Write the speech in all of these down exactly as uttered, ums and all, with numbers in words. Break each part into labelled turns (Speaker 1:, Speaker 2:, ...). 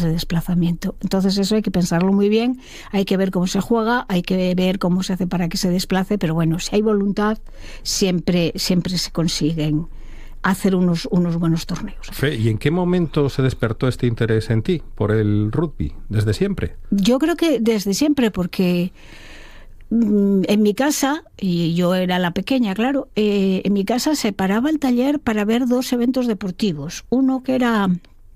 Speaker 1: ese desplazamiento. Entonces eso hay que pensarlo muy bien, hay que ver cómo se juega, hay que ver cómo se hace para que se desplace, pero bueno, si hay voluntad, siempre, siempre se consiguen hacer unos, unos buenos torneos.
Speaker 2: Fe, ¿y en qué momento se despertó este interés en ti por el rugby? ¿Desde siempre?
Speaker 1: Yo creo que desde siempre, porque en mi casa, y yo era la pequeña, claro, eh, en mi casa se paraba el taller para ver dos eventos deportivos. Uno que era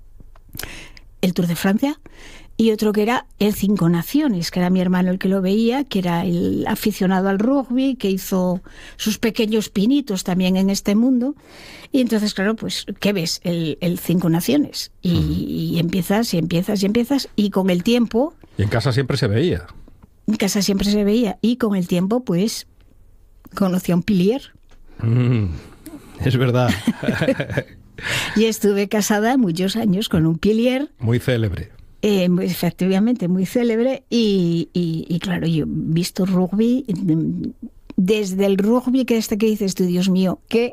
Speaker 1: el Tour de Francia y otro que era el Cinco Naciones, que era mi hermano el que lo veía, que era el aficionado al rugby, que hizo sus pequeños pinitos también en este mundo. Y entonces, claro, pues, ¿qué ves? El, el Cinco Naciones. Y, y empiezas, y empiezas, y empiezas, y con el tiempo...
Speaker 2: Y en casa siempre se veía.
Speaker 1: En casa siempre se veía, y con el tiempo, pues, conocí a un pilier.
Speaker 2: Mm, es verdad.
Speaker 1: Y estuve casada muchos años con un pilier.
Speaker 2: Muy célebre.
Speaker 1: Eh, efectivamente, muy célebre. Y, y, y claro, yo he visto rugby, desde el rugby, que este que dices tú, Dios mío, que...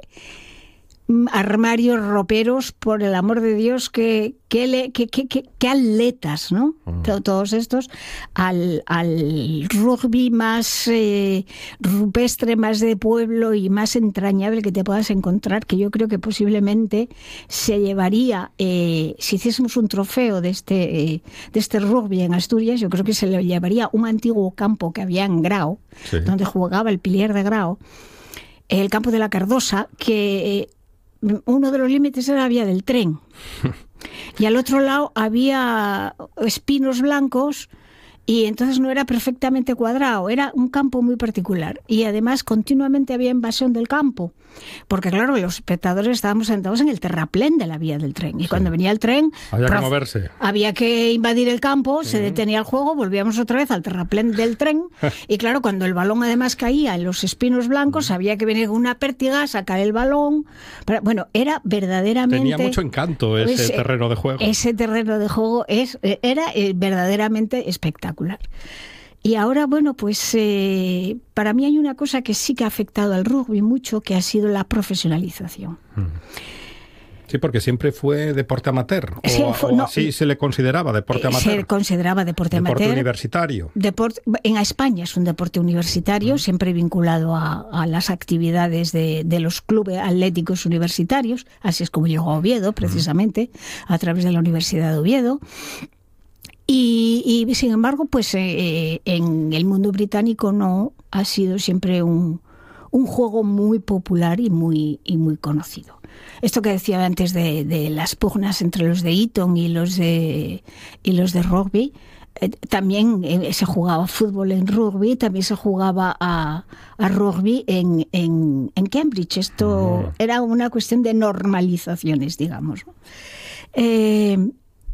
Speaker 1: armarios roperos, por el amor de Dios, que, que, le, que, que, que, que atletas, ¿no? Uh-huh. Todos estos, al, al rugby más eh, rupestre, más de pueblo y más entrañable que te puedas encontrar, que yo creo que posiblemente se llevaría, eh, si hiciésemos un trofeo de este, eh, de este rugby en Asturias, yo creo que se le llevaría un antiguo campo que había en Grao, sí, donde jugaba el pilier de Grao, el campo de la Cardosa, que... Eh, uno de los límites era la vía del tren y al otro lado había espinos blancos y entonces no era perfectamente cuadrado, era un campo muy particular y además continuamente había invasión del campo, porque claro, los espectadores estábamos sentados en el terraplén de la vía del tren y sí, cuando venía el tren
Speaker 2: había
Speaker 1: prof,
Speaker 2: que moverse,
Speaker 1: había que invadir el campo, sí, se detenía el juego, volvíamos otra vez al terraplén del tren y claro, cuando el balón además caía en los espinos blancos, había que venir con una pértiga, sacar el balón, pero, bueno, era verdaderamente...
Speaker 2: Tenía mucho encanto ese pues, terreno de juego.
Speaker 1: Ese terreno de juego es, era verdaderamente espectacular. Y ahora, bueno, pues eh, para mí hay una cosa que sí que ha afectado al rugby mucho, que ha sido la profesionalización.
Speaker 2: Sí, porque siempre fue deporte amateur, o,
Speaker 1: sí, fue,
Speaker 2: o
Speaker 1: no,
Speaker 2: así se le consideraba deporte amateur.
Speaker 1: Se consideraba deporte,
Speaker 2: deporte
Speaker 1: amateur.
Speaker 2: universitario.
Speaker 1: Deporte, en España es un deporte universitario, uh-huh, siempre vinculado a, a las actividades de, de los clubes atléticos universitarios, así es como llegó a Oviedo, precisamente, uh-huh, a través de la Universidad de Oviedo. Y, y sin embargo, pues eh, en el mundo británico no ha sido siempre un, un juego muy popular y muy, y muy conocido. Esto que decía antes de, de las pugnas entre los de Eton y los de, y los de rugby, eh, también eh, se jugaba fútbol en rugby, también se jugaba a, a rugby en, en, en Cambridge. Esto uh-huh, era una cuestión de normalizaciones, digamos. Eh,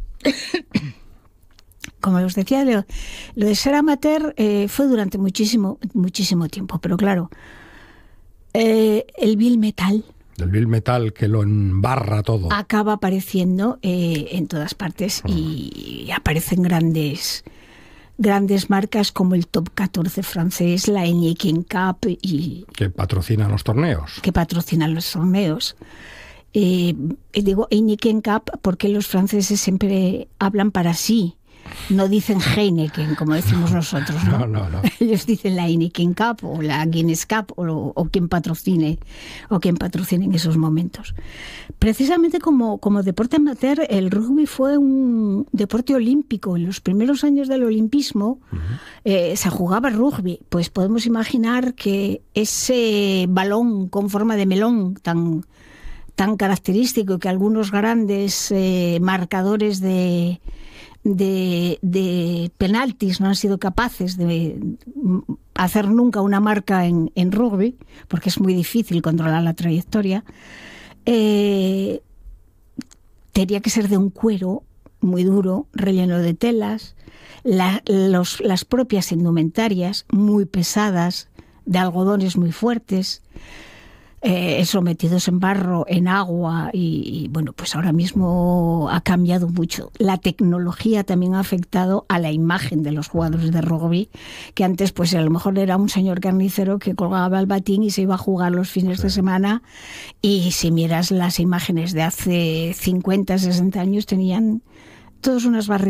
Speaker 1: Como os decía, lo, lo de ser amateur eh, fue durante muchísimo, muchísimo tiempo, pero claro, eh, el Bill Metal...
Speaker 2: El Bill Metal que lo embarra todo.
Speaker 1: Acaba apareciendo eh, en todas partes y, y aparecen grandes, grandes marcas como el Top catorce francés, la Heineken Cup y...
Speaker 2: Que patrocinan los torneos.
Speaker 1: Que patrocinan los torneos. Eh, digo Heineken Cup porque los franceses siempre hablan para sí. No dicen Heineken, como decimos nosotros, ¿no?
Speaker 2: No, no, no.
Speaker 1: Ellos dicen la Heineken Cup o la Guinness Cup o, o quien patrocine o quien patrocine en esos momentos. Precisamente como, como deporte amateur, el rugby fue un deporte olímpico. En los primeros años del olimpismo uh-huh, eh, se jugaba rugby. Pues podemos imaginar que ese balón con forma de melón tan, tan característico que algunos grandes eh, marcadores de... De, de penaltis no han sido capaces de hacer nunca una marca en, en rugby, porque es muy difícil controlar la trayectoria, eh, tenía que ser de un cuero muy duro, relleno de telas, la, los, las propias indumentarias muy pesadas, de algodones muy fuertes, Eh, sometidos en barro, en agua y, y bueno, pues ahora mismo ha cambiado mucho. La tecnología también ha afectado a la imagen de los jugadores de rugby, que antes pues a lo mejor era un señor carnicero que colgaba el batín y se iba a jugar los fines sí. de semana, y si miras las imágenes de hace cincuenta, sesenta años tenían todos unas barrigas